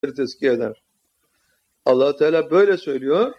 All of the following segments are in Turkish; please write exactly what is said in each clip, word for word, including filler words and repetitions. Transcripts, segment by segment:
tezkiye eder. Allah Teala böyle söylüyor.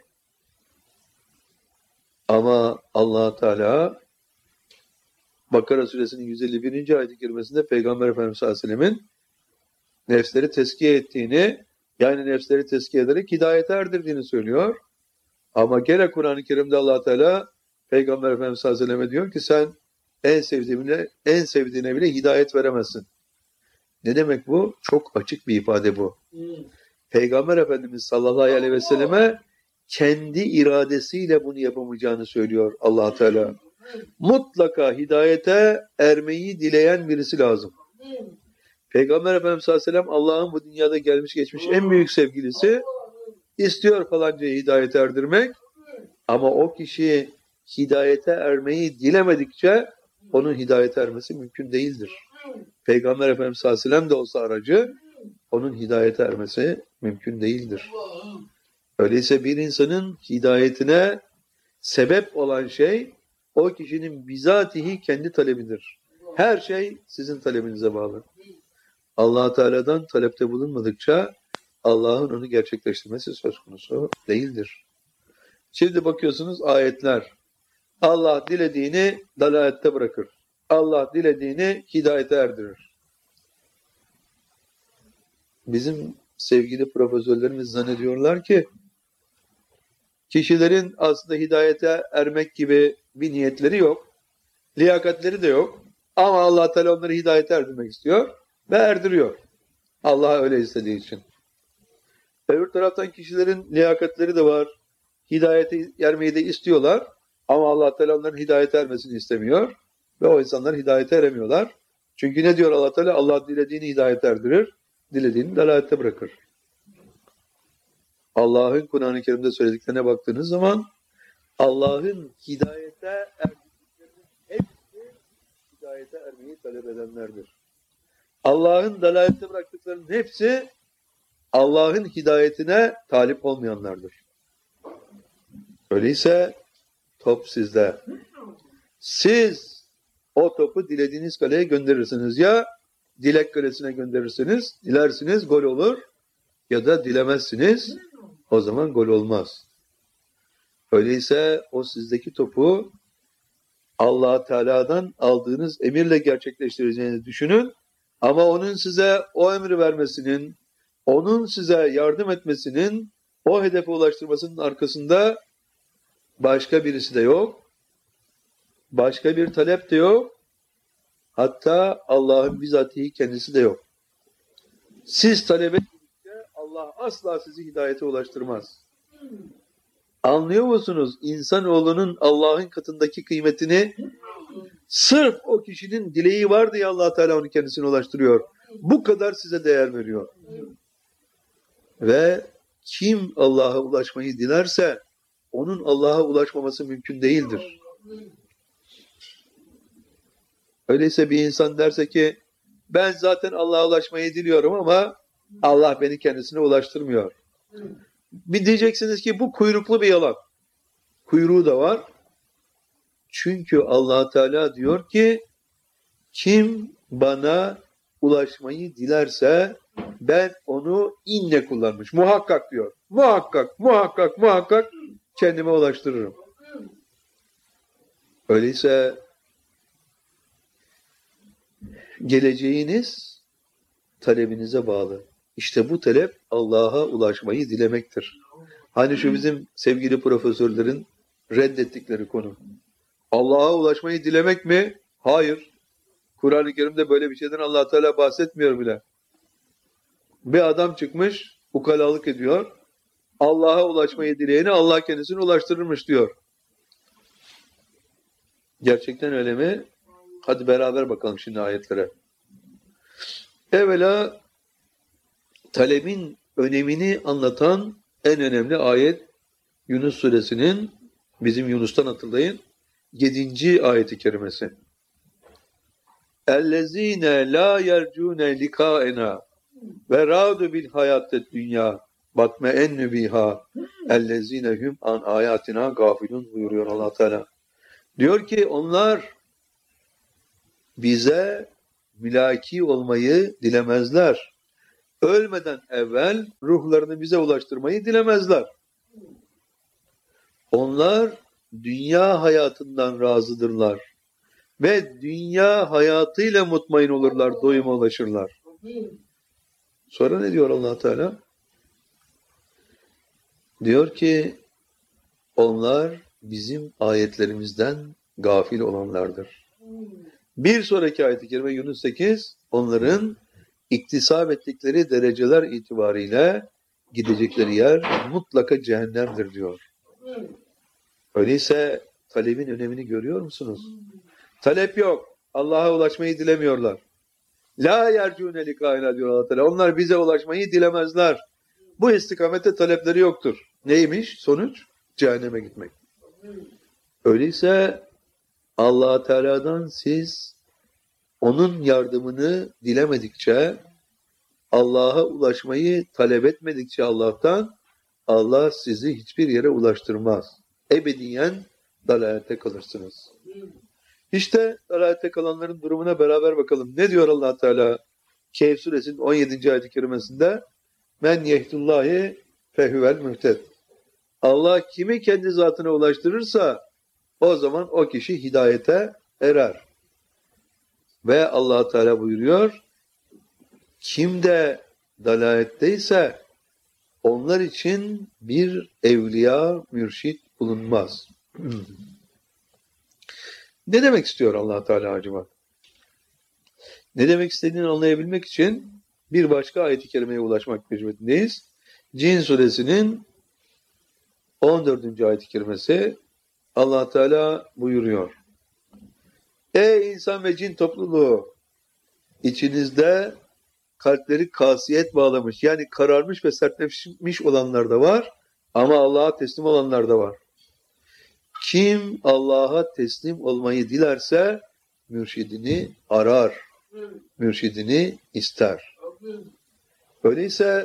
Ama Allah Teala Bakara suresinin yüz elli birinci ayet-i kerimesinde Peygamber Efendimiz sallallahu aleyhi ve sellemin nefsleri tezkiye ettiğini, yani nefsleri tezkiye ederek hidayete erdirdiğini söylüyor. Ama gene Kur'an-ı Kerim'de Allah Teala Peygamber Efendimiz sallallahu aleyhi ve selleme diyor ki sen en sevdiğine, en sevdiğine bile hidayet veremezsin. Ne demek bu? Çok açık bir ifade bu. Hmm. Peygamber Efendimiz sallallahu aleyhi ve selleme kendi iradesiyle bunu yapamayacağını söylüyor Allah Teala. Mutlaka hidayete ermeyi dileyen birisi lazım. Peygamber Efendimiz sallallahu aleyhi ve sellem Allah'ın bu dünyada gelmiş geçmiş en büyük sevgilisi, istiyor falancayı hidayete erdirmek, ama o kişi hidayete ermeyi dilemedikçe onun hidayete ermesi mümkün değildir. Peygamber Efendimiz sallallahu aleyhi ve sellem de olsa aracı, onun hidayete ermesi mümkün değildir. Öyleyse bir insanın hidayetine sebep olan şey o kişinin bizatihi kendi talebidir. Her şey sizin talebinize bağlı. Allah Teala'dan talepte bulunmadıkça Allah'ın onu gerçekleştirmesi söz konusu değildir. Şimdi bakıyorsunuz ayetler. Allah dilediğini dalalette bırakır. Allah dilediğini hidayete erdirir. Bizim sevgili profesörlerimiz zannediyorlar ki kişilerin aslında hidayete ermek gibi bir niyetleri yok. Liyakatleri de yok. Ama Allah Teala onları hidayete erdirmek istiyor ve erdiriyor. Allah öyle istediği için. Öbür taraftan kişilerin liyakatleri de var. Hidayete ermeyi de istiyorlar. Ama Allah Teala onların hidayete ermesini istemiyor. Ve o insanlar hidayete eremiyorlar. Çünkü ne diyor Allah Teala? Allah dilediğini hidayete erdirir, dilediğini dalalette bırakır. Allah'ın Kur'an-ı Kerim'de söylediklerine baktığınız zaman Allah'ın hidayete erdiklerinin hepsi hidayete ermeyi talep edenlerdir. Allah'ın dalalette bıraktıklarının hepsi Allah'ın hidayetine talip olmayanlardır. Öyleyse top sizde. Siz o topu dilediğiniz kaleye gönderirsiniz. Ya dilek kalesine gönderirsiniz, dilersiniz gol olur, ya da dilemezsiniz, o zaman gol olmaz. Öyleyse o sizdeki topu Allah Teala'dan aldığınız emirle gerçekleştireceğinizi düşünün. Ama onun size o emri vermesinin, onun size yardım etmesinin, o hedefe ulaştırmasının arkasında başka birisi de yok. Başka bir talep de yok. Hatta Allah'ın bizatihi kendisi de yok. Siz talep ettikçe Allah asla sizi hidayete ulaştırmaz. Anlıyor musunuz? İnsanoğlunun Allah'ın katındaki kıymetini sırf o kişinin dileği var diye Allah Teala onu kendisine ulaştırıyor. Bu kadar size değer veriyor. Ve kim Allah'a ulaşmayı dilerse onun Allah'a ulaşmaması mümkün değildir. Öyleyse bir insan derse ki ben zaten Allah'a ulaşmayı diliyorum ama Allah beni kendisine ulaştırmıyor. Bir diyeceksiniz ki bu kuyruklu bir yalan. Kuyruğu da var. Çünkü Allah Teala diyor ki kim bana ulaşmayı dilerse ben onu inne kullanmış. Muhakkak diyor. Muhakkak, muhakkak, muhakkak kendime ulaştırırım. Öyleyse geleceğiniz talebinize bağlı. İşte bu talep Allah'a ulaşmayı dilemektir. Hani şu bizim sevgili profesörlerin reddettikleri konu. Allah'a ulaşmayı dilemek mi? Hayır. Kur'an-ı Kerim'de böyle bir şeyden Allah Teala bahsetmiyor bile. Bir adam çıkmış, ukalalık ediyor. Allah'a ulaşmayı dileyeni Allah kendisine ulaştırırmış diyor. Gerçekten öyle mi? Hadi beraber bakalım şimdi ayetlere. Evvela talebin önemini anlatan en önemli ayet Yunus suresinin, bizim Yunus'tan hatırlayın, yedinci ayeti kerimesi. اَلَّذ۪ينَ لَا يَرْجُونَ لِقَاءَنَا وَرَادُ بِالْحَيَاتِ الدُّنْيَا بَطْمَئَنُّ بِهَا اَلَّذ۪ينَ هُمْ عَنْ آيَاتِنَا غَافِلُونَ buyuruyor Allah Teala. Diyor ki onlar bize mülaki olmayı dilemezler. ölmeden evvel ruhlarını bize ulaştırmayı dilemezler. Onlar dünya hayatından razıdırlar ve dünya hayatıyla mutmain olurlar, doyuma ulaşırlar. Sonra ne diyor Allah Teala? Diyor ki onlar bizim ayetlerimizden gafil olanlardır. Bir sonraki ayet-i kerime Yunus sekiz, onların iktisap ettikleri dereceler itibariyle gidecekleri yer mutlaka cehennemdir diyor. Öyleyse talebin önemini görüyor musunuz? Talep yok. Allah'a ulaşmayı dilemiyorlar. La yercûne likâina diyor Allah Teala. Onlar bize ulaşmayı dilemezler. Bu istikamette talepleri yoktur. Neymiş? Sonuç? Cehenneme gitmek. Öyleyse Allah Teala'dan siz onun yardımını dilemedikçe, Allah'a ulaşmayı talep etmedikçe Allah'tan, Allah sizi hiçbir yere ulaştırmaz. Ebediyen dalalete kalırsınız. İşte dalalete kalanların durumuna beraber bakalım. Ne diyor Allah Teala? Kehf suresinin on yedinci ayet-i kerimesinde men yehdullahi fehuvel muhted. Allah kimi kendi zatına ulaştırırsa o zaman o kişi hidayete erer. Ve Allah Teala buyuruyor, kim de dalaletteyse onlar için bir evliya, mürşit bulunmaz. Ne demek istiyor Allah Teala acaba? Ne demek istediğini anlayabilmek için bir başka ayet-i kerimeye ulaşmak mecburiyetindeyiz. Cin suresinin on dördüncü ayet-i kerimesi Allah Teala buyuruyor. Ey insan ve cin topluluğu, içinizde kalpleri kasiyet bağlamış, yani kararmış ve sertleşmiş olanlar da var ama Allah'a teslim olanlar da var. Kim Allah'a teslim olmayı dilerse mürşidini arar, mürşidini ister. Öyleyse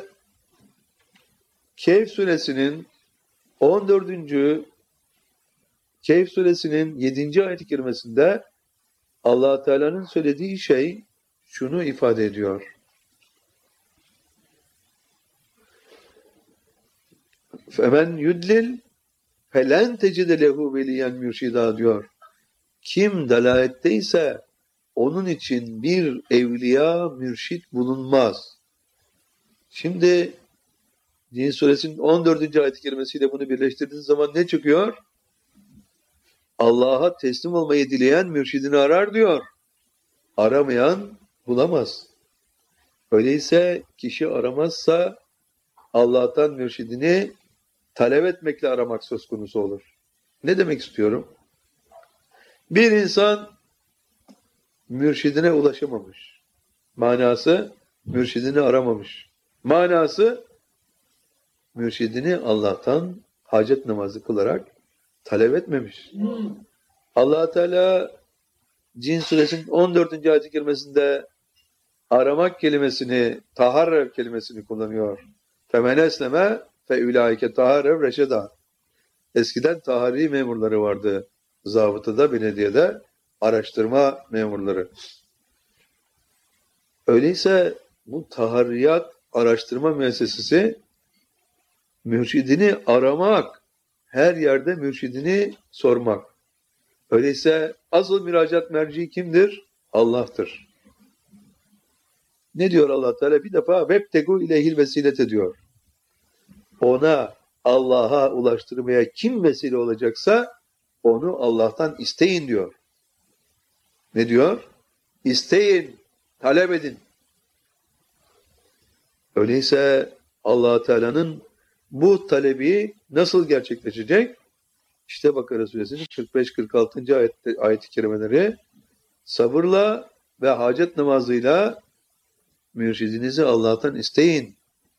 Kehf suresinin on dördüncü Kehf suresinin yedinci ayet-i kerimesinde Allah Teala'nın söylediği şey şunu ifade ediyor. Femen yudlil felen tecide lehu veliyen mürşida diyor. Kim dalaletteyse onun için bir evliya, mürşit bulunmaz. Şimdi Cin suresinin on dördüncü ayet-i kerimesiyle bunu birleştirdiğiniz zaman ne çıkıyor? Allah'a teslim olmayı dileyen mürşidini arar diyor. Aramayan bulamaz. Öyleyse kişi aramazsa Allah'tan mürşidini talep etmekle aramak söz konusu olur. Ne demek istiyorum? Bir insan mürşidine ulaşamamış. Manası mürşidini aramamış. Manası mürşidini Allah'tan hacet namazı kılarak talep etmemiş. Hmm. Allah Teala Cin suresinin on dördüncü ayet-i kerimesinde aramak kelimesini, taharrev kelimesini kullanıyor. Femen esleme fe ulaike taharrev reşeda. Eskiden tahari memurları vardı. Zabıtada, belediyede araştırma memurları. Öyleyse bu taharriyat araştırma müessesesi mürşidini aramak, her yerde mürşidini sormak. Öyleyse asıl müracaat merci kimdir? Allah'tır. Ne diyor Allah Teala? Bir defa vebtegu ileyhil vesilete diyor. Ona, Allah'a ulaştırmaya kim vesile olacaksa onu Allah'tan isteyin diyor. Ne diyor? İsteyin, talep edin. Öyleyse Allah Teala'nın bu talebi nasıl gerçekleşecek? İşte Bakara suresinin kırk beş kırk altıncı ayet, ayet-i kerimeleri sabırla ve hacet namazıyla mürşidinizi Allah'tan isteyin.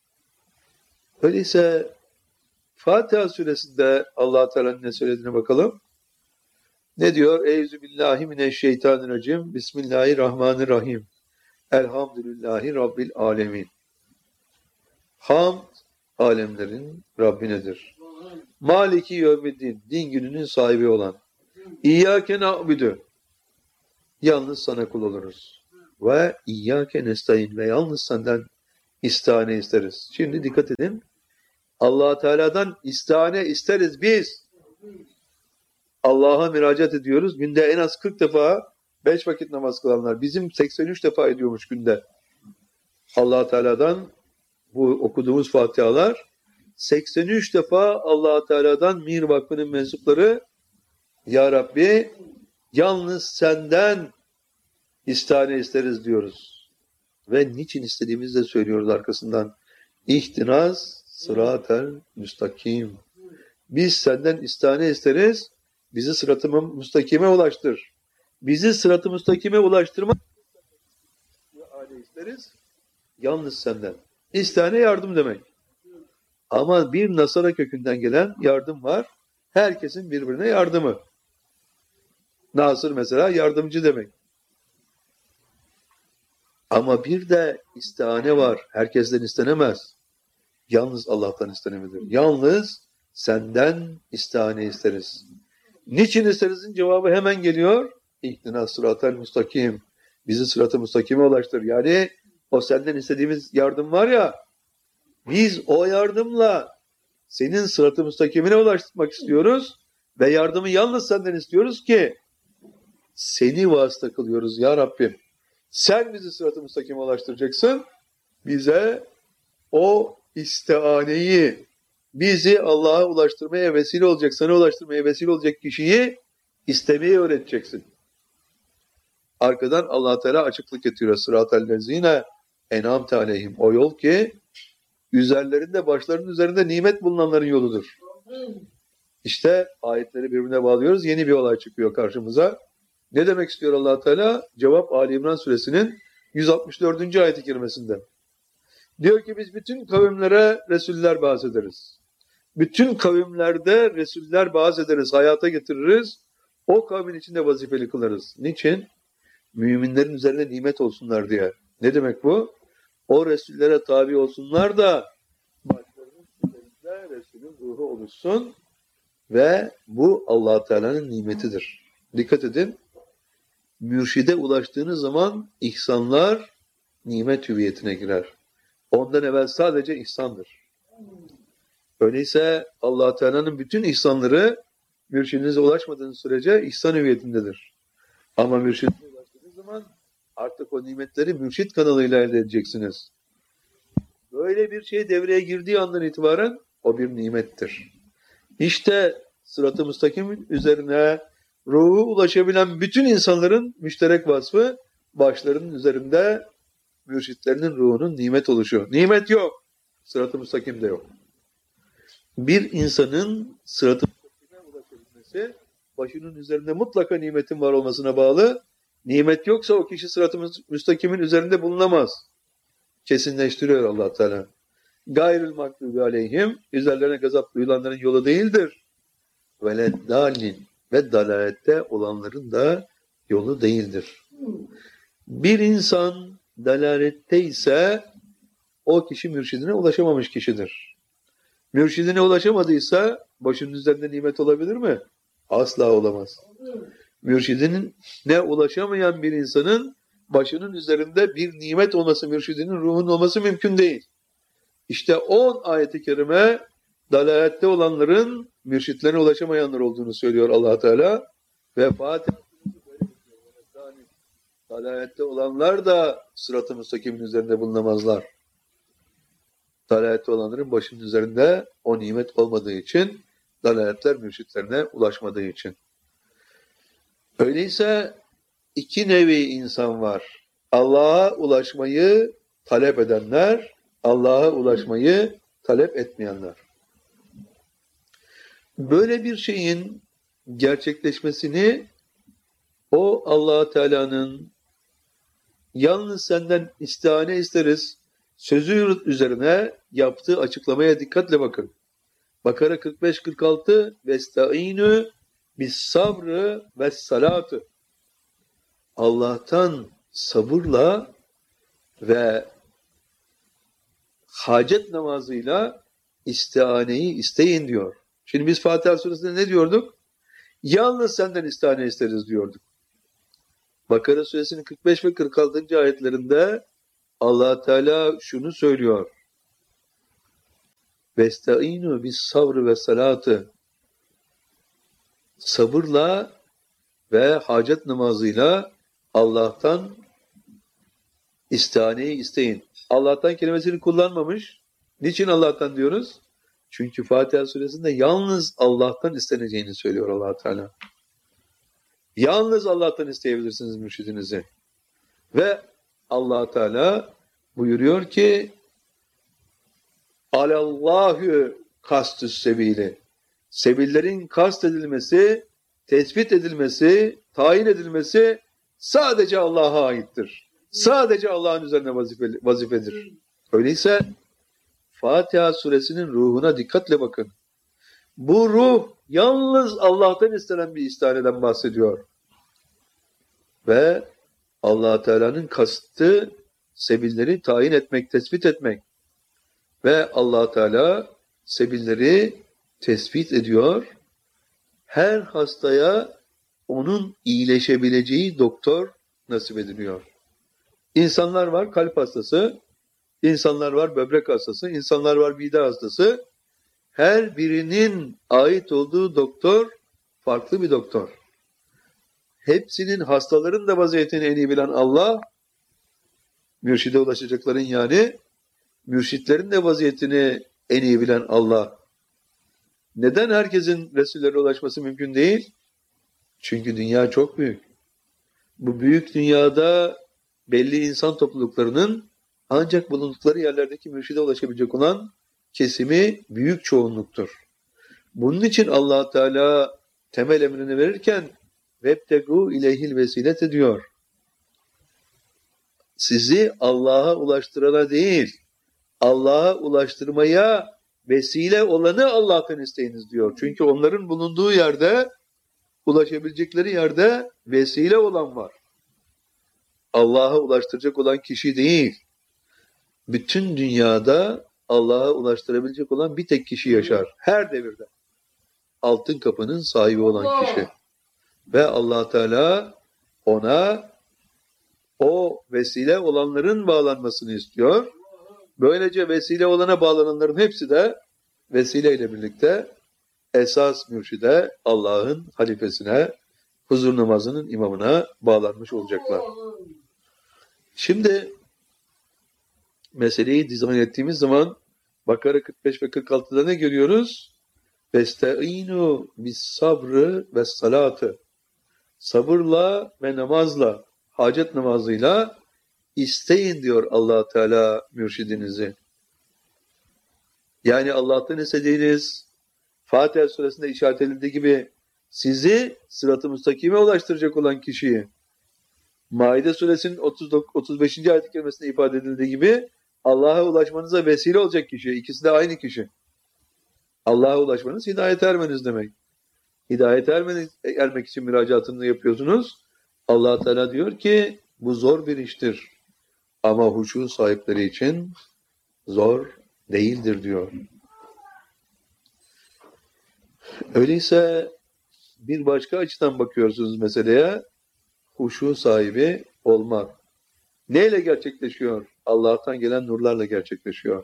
Öyleyse Fatiha suresinde Allah Teala'nın ne söylediğine bakalım. Ne diyor? Euzubillahimineşşeytanirracim. Bismillahirrahmanirrahim. Elhamdülillahi Rabbil alemin. Hamd alemlerin Rabbinedir. Maliki yevmiddin, din gününün sahibi olan. İyyâke na'budu, yalnız sana kul oluruz. Ve iyyâke nestaîn, ve yalnız senden istihane isteriz. Şimdi dikkat edin. Allah Teala'dan istihane isteriz biz. Allah'a müracaat ediyoruz. Günde en az kırk defa beş vakit namaz kılanlar. Bizim seksen üç defa ediyormuş günde. Allah Teala'dan bu okuduğumuz Fatihalar seksen üç defa Allah Teala'dan Mir Vakfı'nın mensupları Ya Rabbi yalnız senden istihane isteriz diyoruz. Ve niçin istediğimizi de söylüyoruz arkasından. İhtinaz sıratel müstakim. Biz senden istihane isteriz. Bizi sırat-ı müstakime ulaştır. Bizi sırat-ı müstakime ulaştırmak isteriz. Yalnız senden. İstihane yardım demek. Ama bir Nasara kökünden gelen yardım var. Herkesin birbirine yardımı. Nasır mesela yardımcı demek. Ama bir de istihane var. Herkesten istenemez. Yalnız Allah'tan istenebilir. Yalnız senden istihane isteriz. Niçin isterizin cevabı hemen geliyor. İhtina sıratel müstakim. Bizi sırat-ı müstakime ulaştır. Yani o senden istediğimiz yardım var ya, biz o yardımla senin sırat-ı müstakimine ulaştırmak istiyoruz ve yardımı yalnız senden istiyoruz ki seni vasıta kılıyoruz ya Rabbim. Sen bizi sırat-ı müstakime ulaştıracaksın. Bize o istihaneyi, bizi Allah'a ulaştırmaya vesile olacak, sana ulaştırmaya vesile olacak kişiyi istemeyi öğreteceksin. Arkadan Allah Teala açıklık getiriyor. Sıratel lezine en'amte aleyhim. O yol ki üzerlerinde, başlarının üzerinde nimet bulunanların yoludur. İşte ayetleri birbirine bağlıyoruz. Yeni bir olay çıkıyor karşımıza. Ne demek istiyor Allah Teala? Cevap Ali İmran suresinin yüz altmış dördüncü ayet-i kerimesinde. Diyor ki biz bütün kavimlere Resuller vaaz ederiz. Bütün kavimlerde Resuller vaaz ederiz, hayata getiririz. O kavmin içinde vazifeli kılarız. Niçin? Müminlerin üzerine nimet olsunlar diye. Ne demek bu? O Resullere tabi olsunlar da başlarının üzerinde Resulün ruhu oluşsun ve bu Allah Teala'nın nimetidir. Dikkat edin. Mürşide ulaştığınız zaman ihsanlar nimet hüviyetine girer. Ondan evvel sadece ihsandır. Öyleyse Allah Teala'nın bütün ihsanları mürşidinize ulaşmadığınız sürece ihsan hüviyetindedir. Ama mürşidinize ulaştığınız zaman artık o nimetleri mürşid kanalıyla elde edeceksiniz. Böyle bir şey devreye girdiği andan itibaren o bir nimettir. İşte sırat-ı müstakim üzerine ruhu ulaşabilen bütün insanların müşterek vasfı başlarının üzerinde mürşitlerinin ruhunun nimet oluşu. Nimet yok. Sırat-ı müstakim de yok. Bir insanın sırat-ı müstakime ulaşabilmesi başının üzerinde mutlaka nimetin var olmasına bağlı. Nimet yoksa o kişi sırat-ı müstakimin üzerinde bulunamaz. Kesinleştiriyor Allah Teala. Gayrül mağdubi aleyhim, üzerlerine gazap duyulanların yolu değildir. Veleddallin, ve dalalette olanların da yolu değildir. Bir insan dalalette ise o kişi mürşidine ulaşamamış kişidir. Mürşidine ulaşamadıysa başının üzerinde nimet olabilir mi? Asla olamaz. Mürşidinin ne ulaşamayan bir insanın başının üzerinde bir nimet olması, mürşidinin ruhunun olması mümkün değil. İşte on ayet-i kerime dalalette olanların mürşitlerine ulaşamayanlar olduğunu söylüyor Allah Teala ve Fatiha dalalette olanlar da sırat-ı müstakimin üzerinde bulunamazlar. Dalalette olanların başının üzerinde o nimet olmadığı için, dalaletler mürşitlerine ulaşmadığı için. Öyleyse iki nevi insan var. Allah'a ulaşmayı talep edenler, Allah'a ulaşmayı talep etmeyenler. Böyle bir şeyin gerçekleşmesini o Allah Teala'nın yalnız senden istihane isteriz sözü üzerine yaptığı açıklamaya dikkatle bakın. Bakara kırk beş kırk altı Vestaînü bis sabrı ve salatı. Allah'tan sabırla ve hacet namazıyla istihaneyi isteyin diyor. Şimdi biz Fatiha suresinde ne diyorduk? Yalnız senden istihane isteriz diyorduk. Bakara suresinin kırk beş ve kırk altıncı ayetlerinde Allah Teala şunu söylüyor. Vestaînû bis sabrı ve salatı. Sabırla ve hacet namazıyla Allah'tan istihaneyi isteyin. Allah'tan kelimesini kullanmamış. Niçin Allah'tan diyoruz? Çünkü Fatiha suresinde yalnız Allah'tan isteneceğini söylüyor Allah Teala. Yalnız Allah'tan isteyebilirsiniz mürşidinizi. Ve Allah Teala buyuruyor ki Alallahü kastüs sebili. Sebillerin kast edilmesi, tespit edilmesi, tayin edilmesi sadece Allah'a aittir. Sadece Allah'ın üzerine vazifeli, vazifedir. Öyleyse Fatiha suresinin ruhuna dikkatle bakın. Bu ruh yalnız Allah'tan istenen bir istihaneden bahsediyor. Ve Allah Teala'nın kastı sebilleri tayin etmek, tespit etmek. Ve Allah Teala sebilleri tespit ediyor. Her hastaya onun iyileşebileceği doktor nasip ediliyor. İnsanlar var kalp hastası, insanlar var böbrek hastası, insanlar var mide hastası. Her birinin ait olduğu doktor farklı bir doktor. Hepsinin hastaların da vaziyetini en iyi bilen Allah, mürşide ulaşacakların yani, mürşitlerin de vaziyetini en iyi bilen Allah. Neden herkesin Resullere ulaşması mümkün değil? Çünkü dünya çok büyük. Bu büyük dünyada belli insan topluluklarının ancak bulundukları yerlerdeki mürşide ulaşabilecek olan kesimi büyük çoğunluktur. Bunun için Allah Teala temel emrini verirken vebtegu ileyhil vesilete diyor. Sizi Allah'a ulaştırana değil, Allah'a ulaştırmaya vesile olanı Allah'tan isteyiniz diyor. Çünkü onların bulunduğu yerde, ulaşabilecekleri yerde vesile olan var. Allah'a ulaştıracak olan kişi değil. Bütün dünyada Allah'a ulaştırabilecek olan bir tek kişi yaşar. Her devirde. Altın kapının sahibi olan kişi. Ve Allah Teala ona o vesile olanların bağlanmasını istiyor. Böylece vesile olana bağlananların hepsi de vesileyle birlikte esas mürşide, Allah'ın halifesine, huzur namazının imamına bağlanmış olacaklar. Şimdi meseleyi dizayn ettiğimiz zaman Bakara kırk beş ve kırk altıda ne görüyoruz? Vestaînû bis sabrı ve salatı. Sabırla ve namazla, hacet namazıyla isteyin diyor Allah Teala mürşidinizi. Yani Allah'tan istediğiniz, Fatiha suresinde işaret edildiği gibi sizi sırat-ı müstakime ulaştıracak olan kişiyi, Maide suresinin otuz dokuz, otuz beşinci ayet-i kerimesinde ifade edildiği gibi Allah'a ulaşmanıza vesile olacak kişi. İkisi de aynı kişi. Allah'a ulaşmanız hidayete ermeniz demek. Hidayete ermeniz, ermek için müracaatını yapıyorsunuz. Allah Teala diyor ki bu zor bir iştir. Ama huşu sahipleri için zor değildir diyor. Öyleyse bir başka açıdan bakıyorsunuz meseleye. Huşu sahibi olmak. Neyle gerçekleşiyor? Allah'tan gelen nurlarla gerçekleşiyor.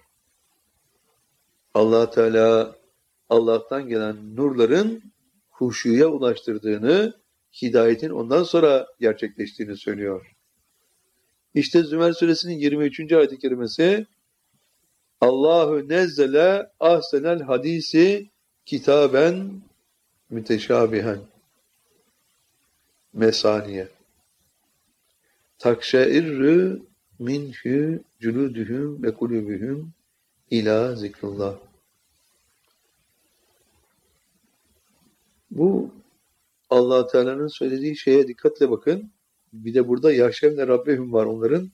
Allah Teala Allah'tan gelen nurların huşuya ulaştırdığını, hidayetin ondan sonra gerçekleştiğini söylüyor. İşte Zümer suresinin yirmi üçüncü ayet-i kerimesi Allahu nezzele ahsenel hadisi kitaben müteşabihen mesaniye takşeirrü minhü cülüdühüm ve kulübühüm ila zikrullah. Bu Allah Teala'nın söylediği şeye dikkatle bakın. Bir de burada yaşemle Rabbihim var onların.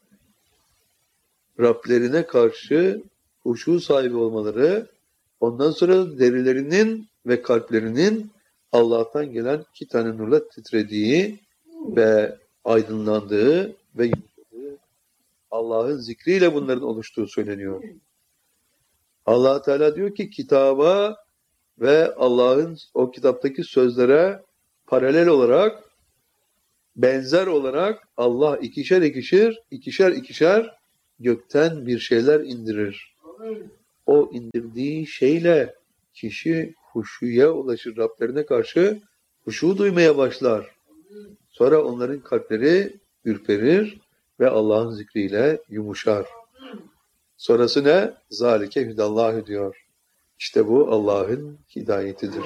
Rablerine karşı huşu sahibi olmaları, ondan sonra derilerinin ve kalplerinin Allah'tan gelen iki tane nurla titrediği ve aydınlandığı ve yumuşadığı, Allah'ın zikriyle bunların oluştuğu söyleniyor. Allah Teala diyor ki kitaba ve Allah'ın o kitaptaki sözlere paralel olarak, benzer olarak Allah ikişer ikişer, ikişer ikişer gökten bir şeyler indirir. O indirdiği şeyle kişi huşuya ulaşır. Rablerine karşı huşu duymaya başlar. Sonra onların kalpleri ürperir ve Allah'ın zikriyle yumuşar. Sonrası ne? Zalike hüdallahü diyor. İşte bu Allah'ın hidayetidir.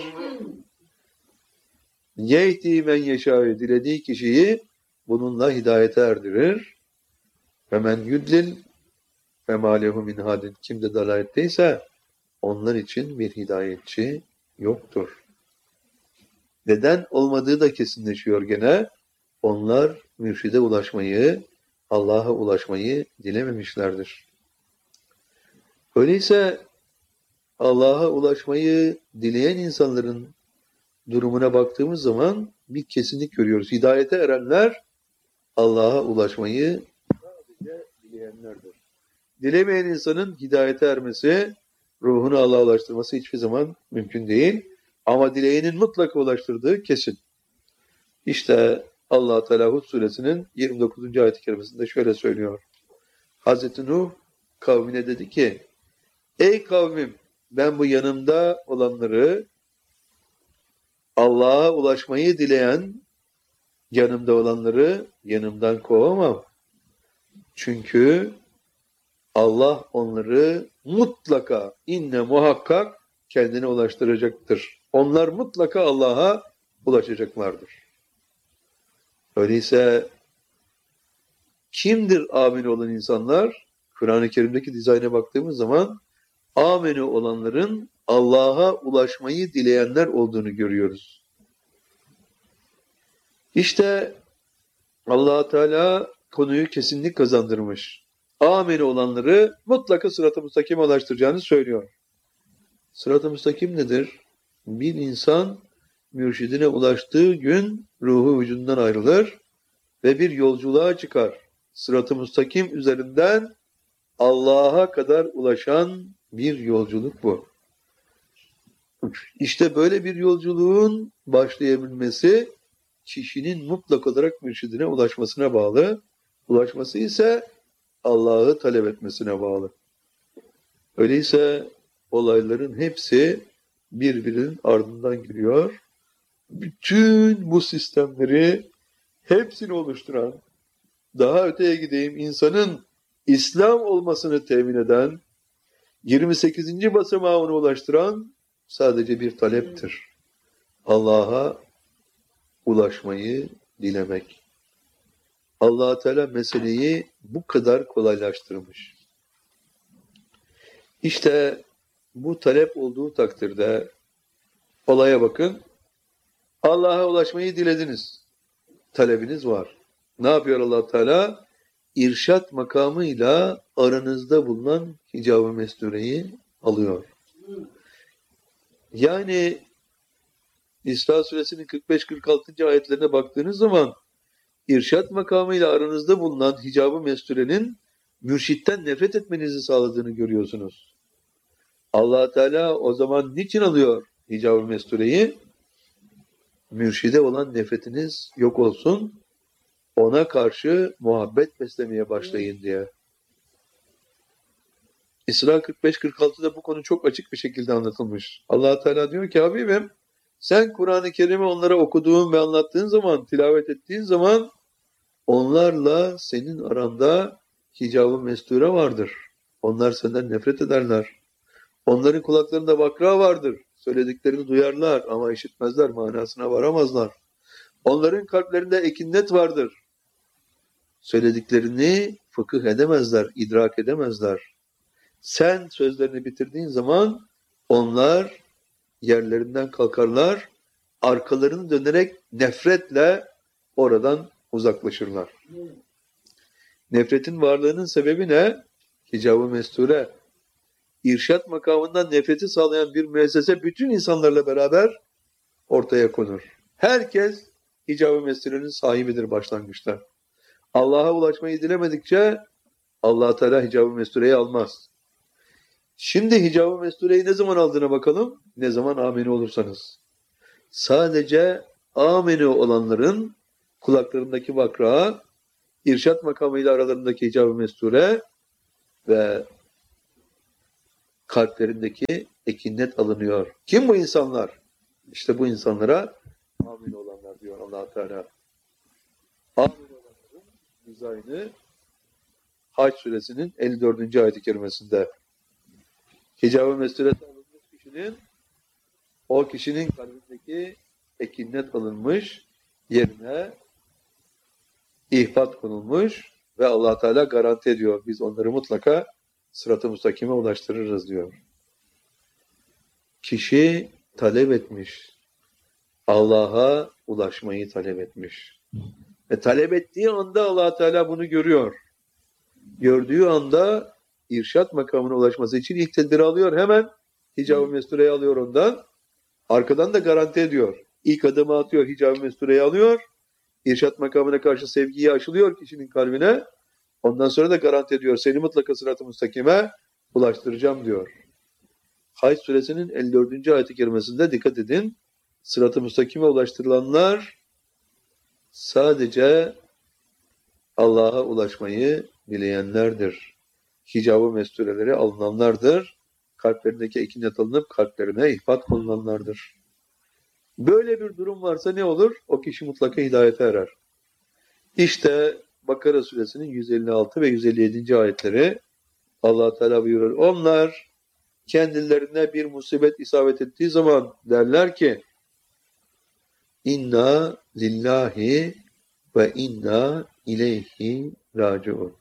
Yehdi men yeşâ'yı dilediği kişiyi bununla hidayete erdirir. Ve men yudlil ve mâ lehu min hadin. Kim de dalaletteyse onlar için bir hidayetçi yoktur. Neden olmadığı da kesinleşiyor gene. Onlar mürşide ulaşmayı, Allah'a ulaşmayı dilememişlerdir. Öyleyse Allah'a ulaşmayı dileyen insanların durumuna baktığımız zaman bir kesinlik görüyoruz. Hidayete erenler Allah'a ulaşmayı sadece dileyenlerdir. Dilemeyen insanın hidayete ermesi, ruhunu Allah'a ulaştırması hiçbir zaman mümkün değil. Ama dileyenin mutlaka ulaştırdığı kesin. İşte Allah Teala Hud suresinin yirmi dokuzuncu ayet-i kerimesinde şöyle söylüyor. Hazreti Nuh kavmine dedi ki, ey kavmim, ben bu yanımda olanları Allah'a ulaşmayı dileyen yanımda olanları yanımdan kovamam. Çünkü Allah onları mutlaka, inne muhakkak kendine ulaştıracaktır. Onlar mutlaka Allah'a ulaşacaklardır. Öyleyse kimdir amin olan insanlar? Kur'an-ı Kerim'deki dizayna baktığımız zaman ameni olanların Allah'a ulaşmayı dileyenler olduğunu görüyoruz. İşte Allah Teala konuyu kesinlik kazandırmış. Ameni olanları mutlaka sırat-ı müstakime ulaştıracağını söylüyor. Sırat-ı müstakim nedir? Bir insan mürşidine ulaştığı gün ruhu vücudundan ayrılır ve bir yolculuğa çıkar. Sırat-ı müstakim üzerinden Allah'a kadar ulaşan bir yolculuk bu. İşte böyle bir yolculuğun başlayabilmesi kişinin mutlak olarak mürşidine ulaşmasına bağlı. Ulaşması ise Allah'ı talep etmesine bağlı. Öyleyse olayların hepsi birbirinin ardından geliyor. Bütün bu sistemleri hepsini oluşturan, daha öteye gideyim, insanın İslam olmasını temin eden, yirmi sekizinci basamağına ulaştıran sadece bir taleptir. Allah'a ulaşmayı dilemek. Allah Teala meseleyi bu kadar kolaylaştırmış. İşte bu talep olduğu takdirde olaya bakın. Allah'a ulaşmayı dilediniz. Talebiniz var. Ne yapıyor Allah Teala? İrşat makamıyla aranızda bulunan hicab-ı mestureyi alıyor. Yani İsra suresinin kırk beş kırk altıncı ayetlerine baktığınız zaman irşat makamıyla aranızda bulunan hicab-ı mesturenin mürşitten nefret etmenizi sağladığını görüyorsunuz. Allah Teala o zaman niçin alıyor hicab-ı mestureyi? Mürşide olan nefretiniz yok olsun, ona karşı muhabbet beslemeye başlayın diye. İsra kırk beş kırk altıda bu konu çok açık bir şekilde anlatılmış. Allah Teala diyor ki Habibim, sen Kur'an-ı Kerim'i onlara okuduğun ve anlattığın zaman, tilavet ettiğin zaman onlarla senin aranda hicab-ı mesture vardır. Onlar senden nefret ederler. Onların kulaklarında vakra vardır. Söylediklerini duyarlar ama işitmezler, manasına varamazlar. Onların kalplerinde ekinnet vardır. Söylediklerini fıkıh edemezler, idrak edemezler. Sen sözlerini bitirdiğin zaman onlar yerlerinden kalkarlar, arkalarını dönerek nefretle oradan uzaklaşırlar. Nefretin varlığının sebebi ne? Hicab-ı mesture. İrşat makamından nefreti sağlayan bir müessese bütün insanlarla beraber ortaya konur. Herkes hicab-ı mesturenin sahibidir başlangıçta. Allah'a ulaşmayı dilemedikçe Allah Teala hicab-ı mestureyi almaz. Şimdi hicab-ı mestureyi ne zaman aldığına bakalım. Ne zaman ameni olursanız. Sadece ameni olanların kulaklarındaki vakra, irşat makamıyla aralarındaki hicab-ı mesture ve kalplerindeki ekinnet alınıyor. Kim bu insanlar? İşte bu insanlara amin olanlar diyor Allah Teala. Amin olanların dizaynı Hac suresinin elli dördüncü ayet-i kerimesinde. Hicab-ı mesuliyeti alınmış kişinin, o kişinin kalbindeki ekinnet alınmış, yerine ihfat konulmuş ve Allah Teala garanti ediyor. Biz onları mutlaka sırat-ı müstakime ulaştırırız diyor. Kişi talep etmiş. Allah'a ulaşmayı talep etmiş. Ve talep ettiği anda Allah Teala bunu görüyor. Gördüğü anda irşat makamına ulaşması için ilk tedbiri alıyor. Hemen hicab-ı mestureyi alıyor ondan. Arkadan da garanti ediyor. İlk adımı atıyor, hicab-ı mestureyi alıyor. İrşat makamına karşı sevgiyi aşılıyor kişinin kalbine. Ondan sonra da garanti ediyor. Seni mutlaka sırat-ı müstakime ulaştıracağım diyor. Hac suresinin elli dördüncü ayet-i kerimesinde dikkat edin. Sırat-ı müstakime ulaştırılanlar sadece Allah'a ulaşmayı dileyenlerdir. Hicab-ı mestureleri alınanlardır. Kalplerindeki ekinnet alınıp kalplerine ihfat konulanlardır. Böyle bir durum varsa ne olur? O kişi mutlaka hidayete erer. İşte Bakara suresinin yüz elli altı ve yüz elli yedinci ayetleri Allah Teala buyuruyor. Onlar kendilerine bir musibet isabet ettiği zaman derler ki İnna lillahi ve inna ileyhi raciun.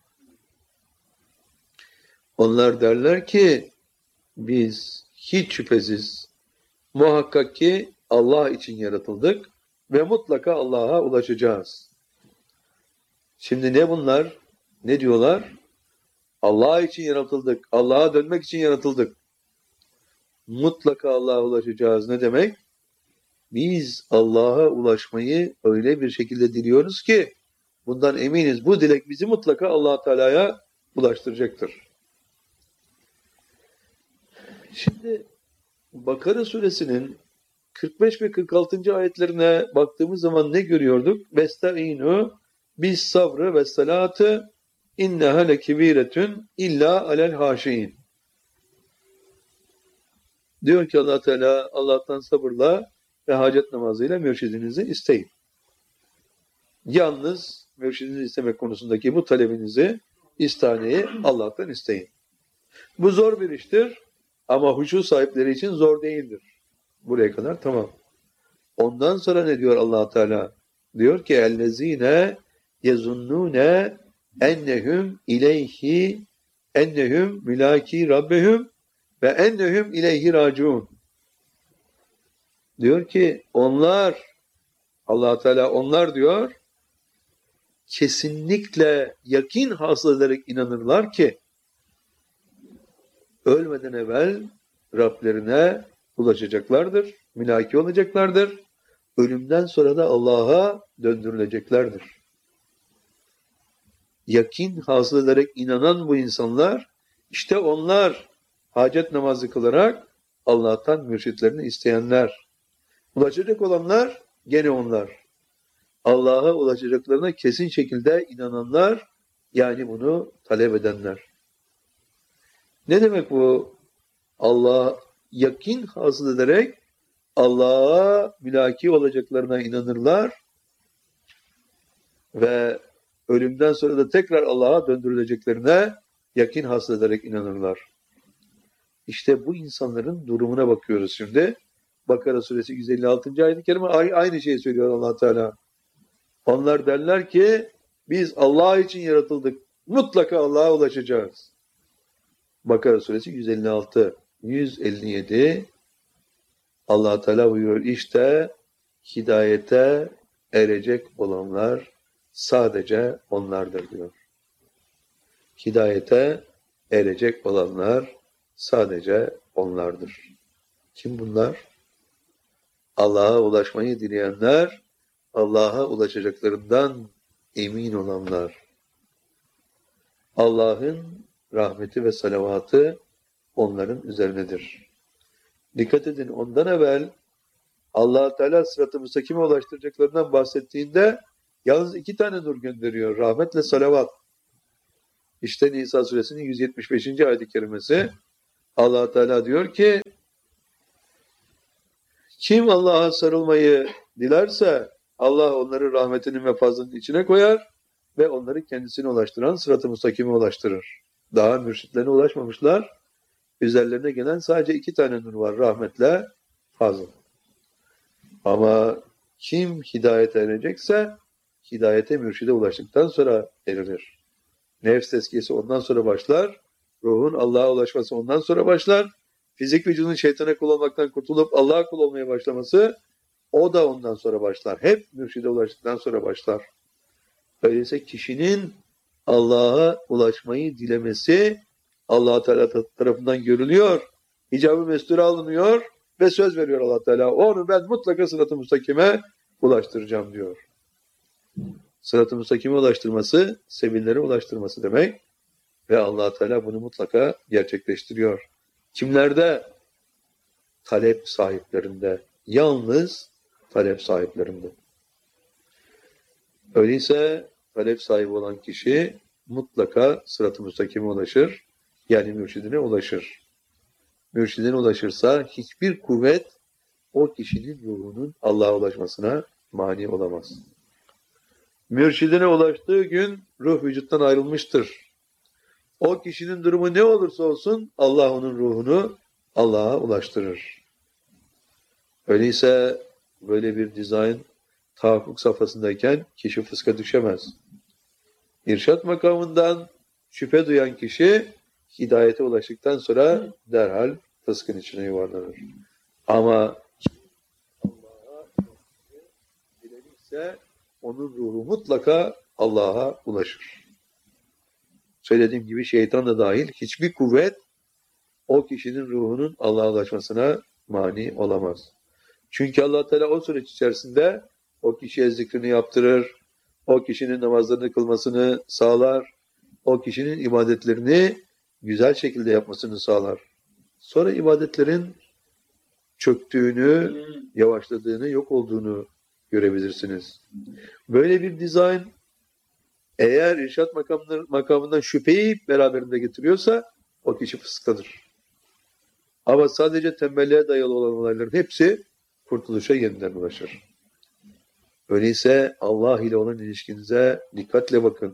Onlar derler ki biz hiç şüphesiz muhakkak ki Allah için yaratıldık ve mutlaka Allah'a ulaşacağız. Şimdi ne bunlar? Ne diyorlar? Allah için yaratıldık. Allah'a dönmek için yaratıldık. Mutlaka Allah'a ulaşacağız. Ne demek? Biz Allah'a ulaşmayı öyle bir şekilde diliyoruz ki bundan eminiz. Bu dilek bizi mutlaka Allah Teala'ya ulaştıracaktır. Şimdi Bakara suresinin kırk beş ve kırk altıncı ayetlerine baktığımız zaman ne görüyorduk? Vestaînû bis sabrı ve salâtı inneha lekebîretün illa alel hâşiîn. Diyor ki Allah Teala Allah'tan sabırla ve hacet namazıyla mürşidinizi isteyin. Yalnız mürşidinizi istemek konusundaki bu talebinizi, istaneyi Allah'tan isteyin. Bu zor bir iştir ama huşu sahipleri için zor değildir. Buraya kadar tamam. Ondan sonra ne diyor Allah Teala? Diyor ki ellezine yezunnune ennehum ileyhi ennehum mülaki rabbehum ve ennehum ileyhi raciun. Diyor ki onlar Allah Teala onlar diyor kesinlikle yakin hasıl ederek inanırlar ki ölmeden evvel Rablerine ulaşacaklardır, mülaki olacaklardır. Ölümden sonra da Allah'a döndürüleceklerdir. Yakin hasıl ederek inanan bu insanlar, işte onlar hacet namazı kılarak Allah'tan mürşitlerini isteyenler. Ulaşacak olanlar gene onlar. Allah'a ulaşacaklarına kesin şekilde inananlar, yani bunu talep edenler. Ne demek bu? Allah yakin hasıl ederek Allah'a mülaki olacaklarına inanırlar ve ölümden sonra da tekrar Allah'a döndürüleceklerine yakin hasıl ederek inanırlar. İşte bu insanların durumuna bakıyoruz şimdi. Bakara suresi yüz elli altıncı ayet-i kerime aynı şeyi söylüyor Allah Teala. Onlar derler ki biz Allah için yaratıldık. Mutlaka Allah'a ulaşacağız. Bakara suresi yüz elli altı, yüz elli yedi Allah Teala buyuruyor işte hidayete erecek olanlar sadece onlardır diyor. Hidayete erecek olanlar sadece onlardır. Kim bunlar? Allah'a ulaşmayı dileyenler, Allah'a ulaşacaklarından emin olanlar. Allah'ın rahmeti ve salavatı onların üzerinedir. Dikkat edin, ondan evvel Allah Teala sırat-ı müstakime ulaştıracaklarından bahsettiğinde yalnız iki tane nur gönderiyor. Rahmetle salavat. İşte Nisa suresinin yüz yetmiş beşinci ayet-i kerimesi. Allah Teala diyor ki kim Allah'a sarılmayı dilerse Allah onları rahmetinin ve fazlının içine koyar ve onları kendisine ulaştıran sırat-ı müstakime ulaştırır. Daha mürşitlerine ulaşmamışlar. Üzerlerine gelen sadece iki tane nur var. Rahmetle fazla. Ama kim hidayete erecekse hidayete, mürşide ulaştıktan sonra erilir. Nefs tezkiyesi ondan sonra başlar. Ruhun Allah'a ulaşması ondan sonra başlar. Fizik vücudun şeytana kul olmaktan kurtulup Allah'a kul olmaya başlaması o da ondan sonra başlar. Hep mürşide ulaştıktan sonra başlar. Öyleyse kişinin Allah'a ulaşmayı dilemesi Allah Teala tarafından görülüyor. İcabı mesture alınıyor ve söz veriyor Allah Teala. Onu ben mutlaka sırat-ı müstakime ulaştıracağım diyor. Sırat-ı müstakime ulaştırması, sebillere ulaştırması demek ve Allah Teala bunu mutlaka gerçekleştiriyor. Kimlerde? Talep sahiplerinde. Yalnız talep sahiplerinde. Öyleyse talep sahibi olan kişi mutlaka sırat-ı müstakime ulaşır. Yani mürşidine ulaşır. Mürşidine ulaşırsa hiçbir kuvvet o kişinin ruhunun Allah'a ulaşmasına mani olamaz. Mürşidine ulaştığı gün ruh vücuttan ayrılmıştır. O kişinin durumu ne olursa olsun Allah onun ruhunu Allah'a ulaştırır. Öyleyse böyle bir dizayn tahakkuk safhasındayken kişi fıska düşemez. İrşad makamından şüphe duyan kişi hidayete ulaştıktan sonra derhal fıskın içine yuvarlanır. Ama Allah'a dilenirse onun ruhu mutlaka Allah'a ulaşır. Söylediğim gibi şeytan da dahil hiçbir kuvvet o kişinin ruhunun Allah'a ulaşmasına mani olamaz. Çünkü Allah Teala o süreç içerisinde o kişiye zikrini yaptırır, o kişinin namazlarını kılmasını sağlar, o kişinin ibadetlerini güzel şekilde yapmasını sağlar. Sonra ibadetlerin çöktüğünü, yavaşladığını, yok olduğunu görebilirsiniz. Böyle bir dizayn eğer irşad makamından şüpheyi beraberinde getiriyorsa o kişi fısktadır. Ama sadece tembelliğe dayalı olan olayların hepsi kurtuluşa yeniden ulaşır. Öyleyse Allah ile olan ilişkinize dikkatle bakın.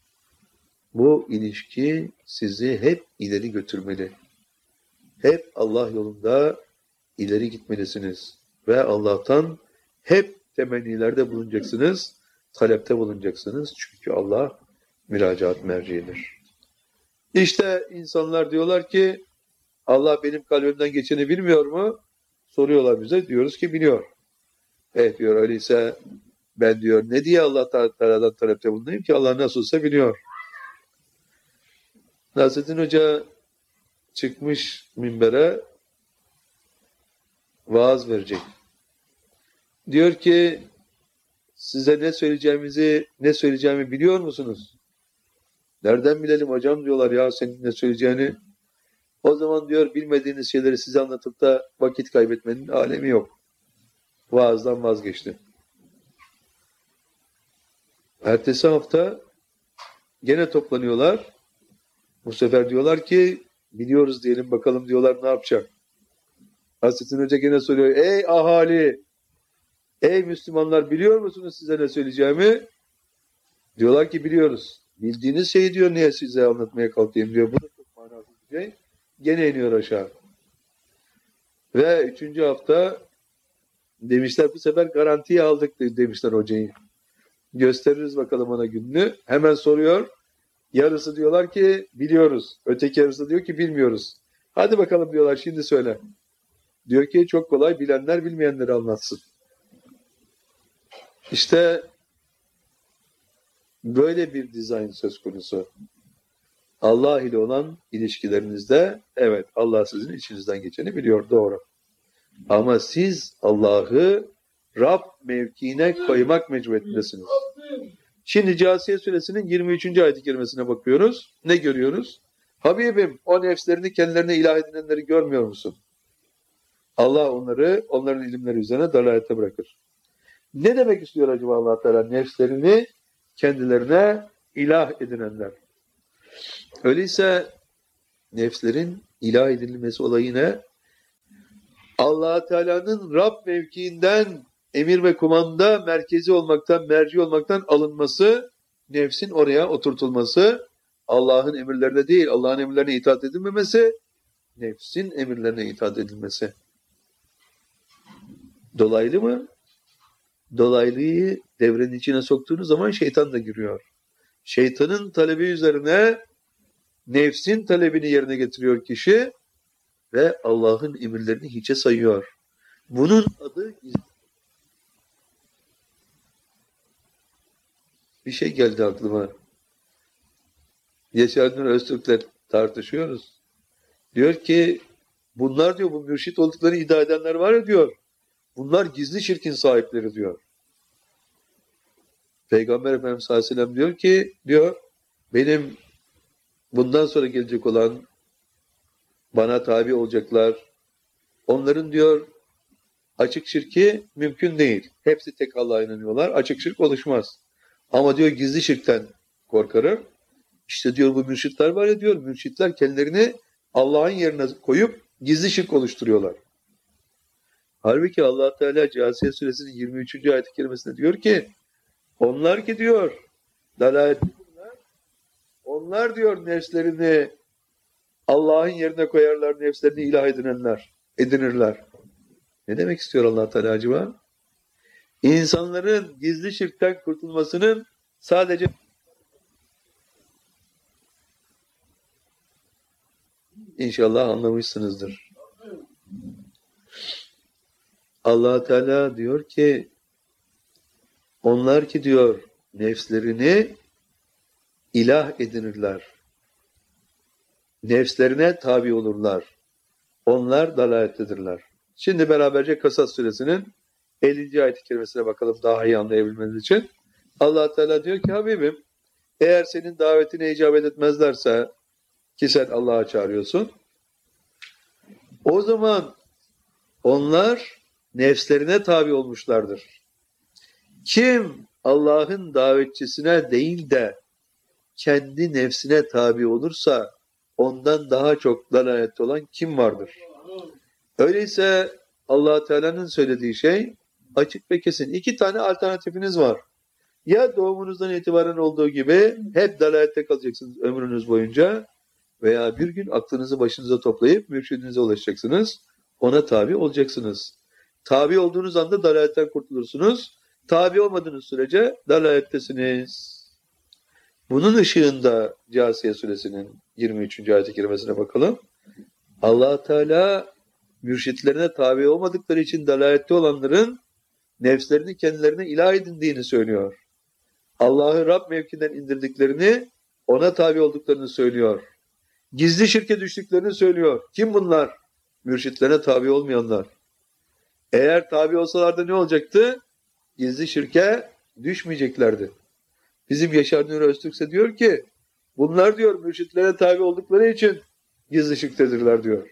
Bu ilişki sizi hep ileri götürmeli. Hep Allah yolunda ileri gitmelisiniz. Ve Allah'tan hep temennilerde bulunacaksınız, talepte bulunacaksınız. Çünkü Allah müracaat merciidir. İşte insanlar diyorlar ki Allah benim kalbimden geçeni bilmiyor mu? Soruyorlar bize. Diyoruz ki biliyor. Evet diyor, öyleyse ben diyor ne diye Allah Teala'dan talepte bulunayım ki Allah nasılsa biliyor. Nasrettin Hoca çıkmış minbere vaaz verecek. Diyor ki size ne söyleyeceğimizi, ne söyleyeceğimi biliyor musunuz? Nereden bilelim hocam diyorlar ya senin ne söyleyeceğini. O zaman diyor bilmediğiniz şeyleri size anlatıp da vakit kaybetmenin alemi yok. Vaazdan vazgeçti. Ertesi hafta gene toplanıyorlar. Bu sefer diyorlar ki biliyoruz diyelim bakalım diyorlar ne yapacak. Nasrettin Hoca gene soruyor. Ey ahali, ey Müslümanlar biliyor musunuz size ne söyleyeceğimi? Diyorlar ki biliyoruz. Bildiğiniz şeyi diyor niye size anlatmaya kalkayım diyor. Bu da çok manasız bir şey. Gene iniyor aşağı. Ve üçüncü hafta demişler bu sefer garantiye aldık demişler hocayı. Gösteririz bakalım ona gününü. Hemen soruyor. Yarısı diyorlar ki biliyoruz. Öteki yarısı diyor ki bilmiyoruz. Hadi bakalım diyorlar şimdi söyle. Diyor ki çok kolay bilenler bilmeyenleri anlatsın. İşte böyle bir dizayn söz konusu. Allah ile olan ilişkilerinizde evet Allah sizin içinizden geçeni biliyor doğru. Ama siz Allah'ı Rab mevkiine koymak mecburiyetindesiniz. Şimdi Câsiye suresinin yirmi üçüncü ayet-i kerimesine bakıyoruz. Ne görüyoruz? Habibim o nefslerini kendilerine ilah edinenleri görmüyor musun? Allah onları onların ilimleri üzerine dalalete bırakır. Ne demek istiyor acaba Allah Teala nefslerini kendilerine ilah edinenler? Öyleyse nefslerin ilah edilmesi olayı ne? Allah Teala'nın Rab mevkiinden emir ve kumanda merkezi olmaktan, merci olmaktan alınması, nefsin oraya oturtulması, Allah'ın emirlerine değil, Allah'ın emirlerine itaat edilmemesi, nefsin emirlerine itaat edilmesi. Dolaylı mı? Dolaylıyı devrenin içine soktuğunuz zaman şeytan da giriyor. Şeytanın talebi üzerine nefsin talebini yerine getiriyor kişi ve Allah'ın emirlerini hiçe sayıyor. Bunun adı bir şey geldi aklıma. Yaşar Nur Öztürk'le tartışıyoruz. Diyor ki bunlar diyor bu mürşit olduklarını iddia edenler var ya diyor. Bunlar gizli şirkin sahipleri diyor. Peygamber Efendimiz sallallahu aleyhi ve sellem diyor ki diyor benim bundan sonra gelecek olan bana tabi olacaklar. Onların diyor açık şirki mümkün değil. Hepsi tek Allah'a inanıyorlar. Açık şirk oluşmaz. Ama diyor gizli şirkten korkarım. İşte diyor bu mürşitler var ya diyor. Mürşitler kendilerini Allah'ın yerine koyup gizli şirk oluşturuyorlar. Halbuki Allah Teala Câsiye Suresinin yirmi üçüncü ayet-i kerimesinde diyor ki onlar ki diyor dalalet onlar diyor nefslerini Allah'ın yerine koyarlar, nefslerini ilah edinenler, edinirler. Ne demek istiyor Allah Teala acaba? İnsanların gizli şirkten kurtulmasının sadece İnşallah anlamışsınızdır. Allah Teala diyor ki onlar ki diyor nefslerini ilah edinirler. Nefslerine tabi olurlar. Onlar dalalettedirler. Şimdi beraberce Kasas Suresinin ellinci ayet-i kerimesine bakalım daha iyi anlayabilmeniz için. Allah Teala diyor ki Habibim eğer senin davetine icabet etmezlerse ki sen Allah'a çağırıyorsun o zaman onlar nefslerine tabi olmuşlardır. Kim Allah'ın davetçisine değil de kendi nefsine tabi olursa ondan daha çok dalalette olan kim vardır? Öyleyse Allah Teala'nın söylediği şey açık ve kesin. İki tane alternatifiniz var. Ya doğumunuzdan itibaren olduğu gibi hep dalalette kalacaksınız ömrünüz boyunca veya bir gün aklınızı başınıza toplayıp mürşidinize ulaşacaksınız. Ona tabi olacaksınız. Tabi olduğunuz anda dalaletten kurtulursunuz. Tabi olmadığınız sürece dalalettesiniz. Bunun ışığında Câsiye Suresinin yirmi üçüncü ayet-i kerimesine bakalım. Allah Teala mürşitlerine tabi olmadıkları için dalalette olanların nefslerini kendilerine ilah edindiğini söylüyor. Allah'ı Rab mevkinden indirdiklerini, ona tabi olduklarını söylüyor. Gizli şirke düştüklerini söylüyor. Kim bunlar? Mürşitlerine tabi olmayanlar. Eğer tabi olsalardı ne olacaktı? Gizli şirke düşmeyeceklerdi. Bizim Yaşar Nuri Öztürk ise diyor ki bunlar diyor mürşitlere tabi oldukları için gizli şirktedirler diyor.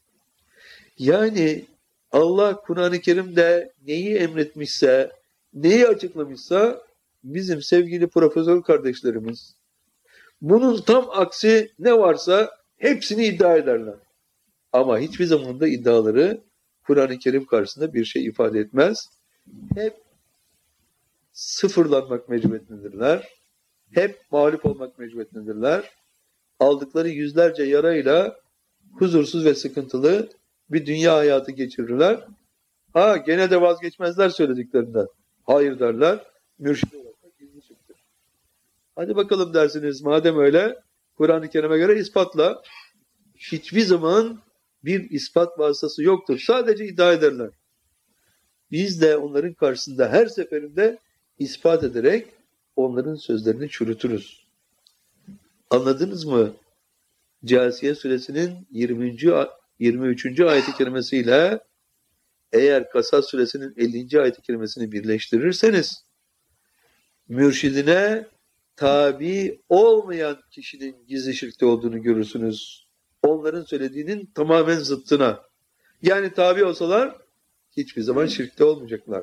Yani Allah Kur'an-ı Kerim'de neyi emretmişse, neyi açıklamışsa bizim sevgili profesör kardeşlerimiz bunun tam aksi ne varsa hepsini iddia ederler. Ama hiçbir zaman da iddiaları Kur'an-ı Kerim karşısında bir şey ifade etmez. Hep sıfırlanmak mecburiyetindedirler. Hep mağlup olmak mecburiyetindedirler. Aldıkları yüzlerce yarayla huzursuz ve sıkıntılı bir dünya hayatı geçirirler. Ha gene de vazgeçmezler söylediklerinden. Hayır derler. Mürşid olarak gizli çıktır. Hadi bakalım dersiniz. Madem öyle Kur'an-ı Kerim'e göre ispatla. Hiçbir zaman bir ispat vasıtası yoktur. Sadece iddia ederler. Biz de onların karşısında her seferinde ispat ederek onların sözlerini çürütürüz. Anladınız mı? Câsiye Suresinin yirmi üçüncü ayet-i kerimesiyle eğer Kasas Suresinin ellinci ayet-i kerimesini birleştirirseniz mürşidine tabi olmayan kişinin gizli şirkte olduğunu görürsünüz. Onların söylediğinin tamamen zıttına. Yani tabi olsalar hiçbir zaman şirkte olmayacaklar.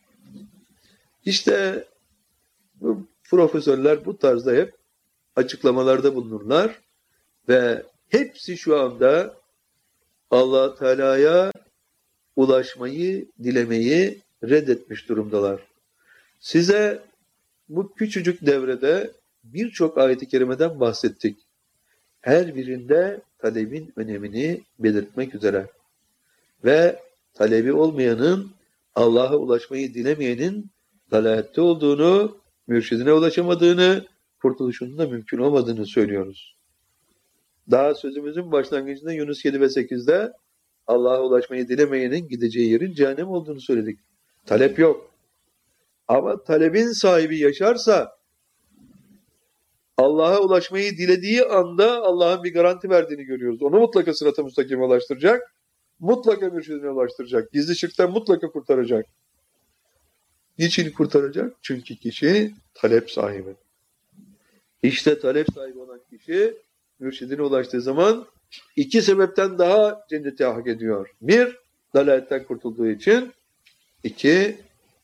İşte bu profesörler bu tarzda hep açıklamalarda bulunurlar. Ve hepsi şu anda Allah Teala'ya ulaşmayı, dilemeyi reddetmiş durumdalar. Size bu küçücük devrede birçok ayet-i kerimeden bahsettik. Her birinde talebin önemini belirtmek üzere. Ve talebi olmayanın, Allah'a ulaşmayı dilemeyenin dalalette olduğunu, mürşidine ulaşamadığını, kurtuluşunun da mümkün olmadığını söylüyoruz. Daha sözümüzün başlangıcında Yunus yedi ve sekizde Allah'a ulaşmayı dilemeyenin gideceği yerin cehennem olduğunu söyledik. Talep yok. Ama talebin sahibi yaşarsa Allah'a ulaşmayı dilediği anda Allah'ın bir garanti verdiğini görüyoruz. Onu mutlaka sırat-ı müstakime ulaştıracak. Mutlaka mürşidine ulaştıracak. Gizli şirkten mutlaka kurtaracak. Niçin kurtaracak? Çünkü kişi talep sahibi. İşte talep sahibi olan kişi mürşidine ulaştığı zaman iki sebepten daha cenneti hak ediyor. Bir, dalaletten kurtulduğu için. İki,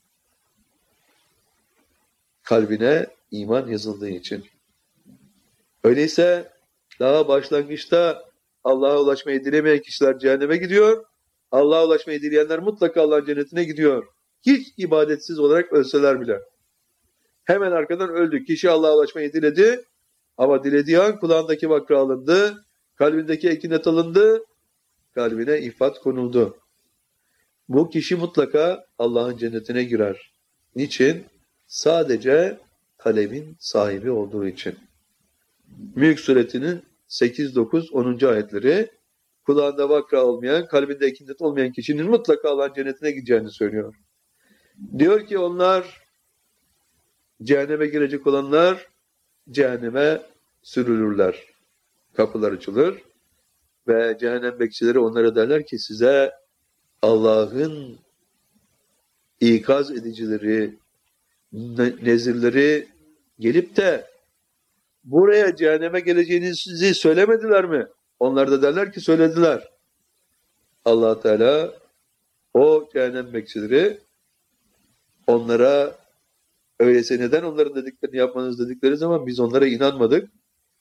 kalbine iman yazıldığı için. Öyleyse daha başlangıçta Allah'a ulaşmayı dilemeyen kişiler cehenneme gidiyor. Allah'a ulaşmayı dileyenler mutlaka Allah'ın cennetine gidiyor. Hiç ibadetsiz olarak ölseler bile. Hemen arkadan öldü. Kişi Allah'a ulaşmayı diledi ama dilediği an kulağındaki vakra alındı, kalbindeki ekinet alındı, kalbine ifat konuldu. Bu kişi mutlaka Allah'ın cennetine girer. Niçin? Sadece talebin sahibi olduğu için. Mülk suretinin sekiz, dokuz, onuncu ayetleri kulağında vakra olmayan, kalbinde ekinet olmayan kişinin mutlaka Allah'ın cennetine gideceğini söylüyor. Diyor ki onlar, cehenneme girecek olanlar cehenneme sürülürler. Kapılar açılır ve cehennem bekçileri onlara derler ki size Allah'ın ikaz edicileri, nezirleri gelip de buraya cehenneme geleceğinizi söylemediler mi? Onlar da derler ki söylediler. Allah Teala o cehennem bekçileri onlara öyleyse neden onların dediklerini yapmanız dedikleri zaman biz onlara inanmadık.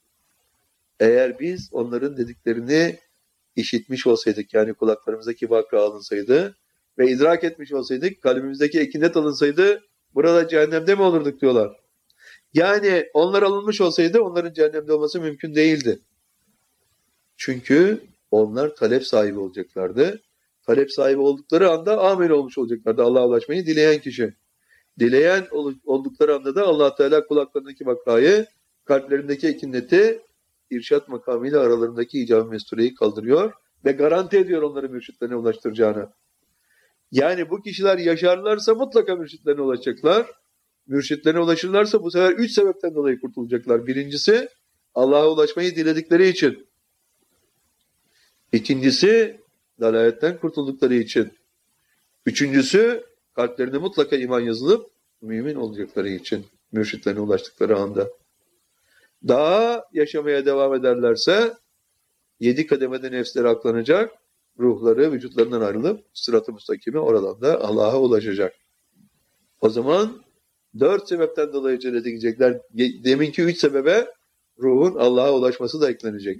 Eğer biz onların dediklerini işitmiş olsaydık, yani kulaklarımızdaki vakra alınsaydı ve idrak etmiş olsaydık, kalbimizdeki ekinet alınsaydı burada cehennemde mi olurduk diyorlar. Yani onlar alınmış olsaydı onların cehennemde olması mümkün değildi. Çünkü onlar talep sahibi olacaklardı. Talep sahibi oldukları anda amel olmuş olacaklardı Allah'a ulaşmayı dileyen kişi. Dileyen oldukları anda da Allah Teala kulaklarındaki vakrayı, kalplerindeki ekineti irşat makamıyla aralarındaki icab-ı mestureyi kaldırıyor ve garanti ediyor onları mürşitlerine ulaştıracağını. Yani bu kişiler yaşarlarsa mutlaka mürşitlerine ulaşacaklar. Mürşitlerine ulaşırlarsa bu sefer üç sebepten dolayı kurtulacaklar. Birincisi Allah'a ulaşmayı diledikleri için. İkincisi dalaletten kurtuldukları için. Üçüncüsü kalplerine mutlaka iman yazılıp mümin olacakları için. Mürşitlerine ulaştıkları anda. Daha yaşamaya devam ederlerse yedi kademede nefsleri aklanacak, ruhları vücutlarından ayrılıp sırat-ı müstakime oradan da Allah'a ulaşacak. O zaman dört sebepten dolayı cennete gidecekler. Deminki üç sebebe ruhun Allah'a ulaşması da eklenecek.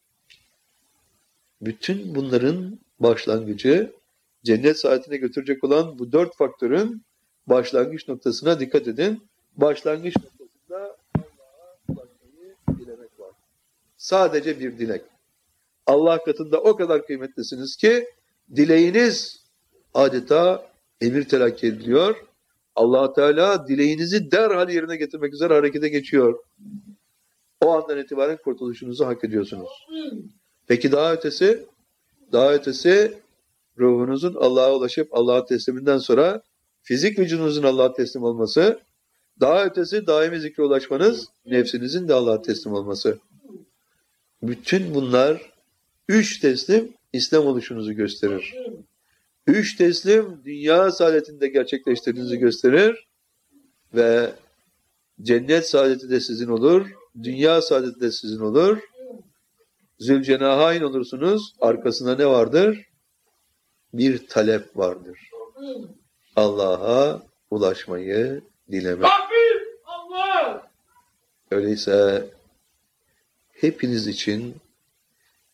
Bütün bunların başlangıcı cennet saatine götürecek olan bu dört faktörün başlangıç noktasına dikkat edin. Başlangıç noktasında Allah'a ulaşmayı dilemek var. Sadece bir dilek. Allah katında o kadar kıymetlisiniz ki dileğiniz adeta emir telakki ediliyor. Allah Teala dileğinizi derhal yerine getirmek üzere harekete geçiyor. O andan itibaren kurtuluşunuzu hak ediyorsunuz. Peki daha ötesi? Daha ötesi ruhunuzun Allah'a ulaşıp Allah'a tesliminden sonra fizik vücudunuzun Allah'a teslim olması, daha ötesi daimi zikre ulaşmanız, nefsinizin de Allah'a teslim olması. Bütün bunlar üç teslim İslam oluşunuzu gösterir. Üç teslim dünya saadetinde gerçekleştirdiğinizi gösterir ve cennet saadeti de sizin olur, dünya saadeti de sizin olur. Zülcenahayn olursunuz, arkasında ne vardır? Bir talep vardır. Allah'a ulaşmayı dilemek. Öyleyse hepiniz için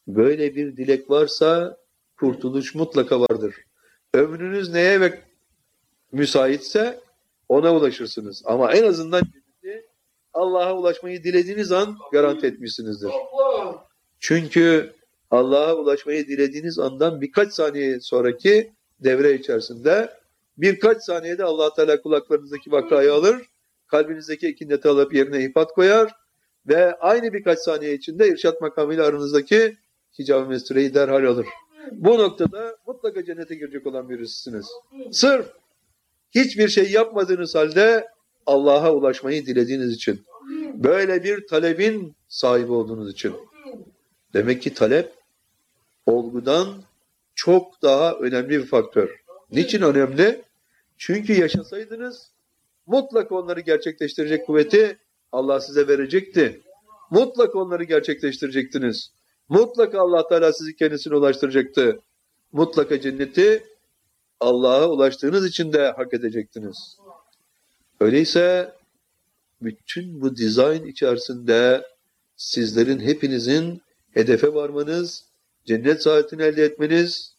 Böyle bir dilek varsa kurtuluş mutlaka vardır. Ömrünüz neye ve müsaitse ona ulaşırsınız. Ama en azından Allah'a ulaşmayı dilediğiniz an garanti etmişsinizdir. Çünkü Allah'a ulaşmayı dilediğiniz andan birkaç saniye sonraki devre içerisinde birkaç saniyede Allah Teala kulaklarınızdaki vakayı alır, kalbinizdeki ikinneti alıp yerine ifat koyar ve aynı birkaç saniye içinde irşat makamıyla aranızdaki hicab-ı mestureyi derhal alır. Bu noktada mutlaka cennete girecek olan birisisiniz. Sırf hiçbir şey yapmadığınız halde Allah'a ulaşmayı dilediğiniz için, böyle bir talebin sahibi olduğunuz için. Demek ki talep olgudan çok daha önemli bir faktör. Niçin önemli? Çünkü yaşasaydınız mutlaka onları gerçekleştirecek kuvveti Allah size verecekti. Mutlaka onları gerçekleştirecektiniz. Mutlaka Allah Teala sizi kendisine ulaştıracaktı. Mutlaka cenneti Allah'a ulaştığınız için de hak edecektiniz. Öyleyse bütün bu dizayn içerisinde sizlerin hepinizin hedefe varmanız, cennet saadetini elde etmeniz,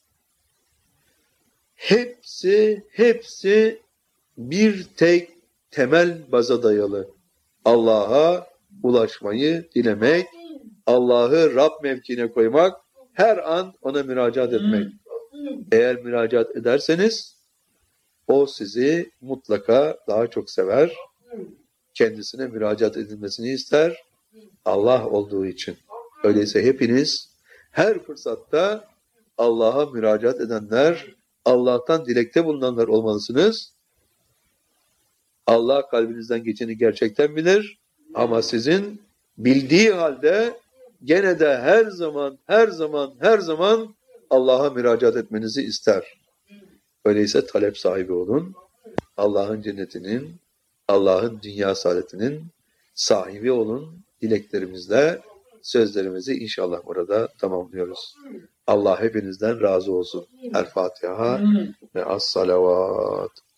hepsi, hepsi bir tek temel baza dayalı. Allah'a ulaşmayı dilemek, Allah'ı Rab mevkiine koymak, her an ona müracaat etmek. Eğer müracaat ederseniz, o sizi mutlaka daha çok sever, kendisine müracaat edilmesini ister, Allah olduğu için. Öyleyse hepiniz her fırsatta Allah'a müracaat edenler, Allah'tan dilekte bulunanlar olmalısınız. Allah kalbinizden geçeni gerçekten bilir ama sizin bildiği halde gene de her zaman, her zaman, her zaman Allah'a müracaat etmenizi ister. Öyleyse talep sahibi olun. Allah'ın cennetinin, Allah'ın dünya saadetinin sahibi olun. Dileklerimizle sözlerimizi inşallah burada tamamlıyoruz. Allah hepinizden razı olsun. El Fatiha ve as-salavat.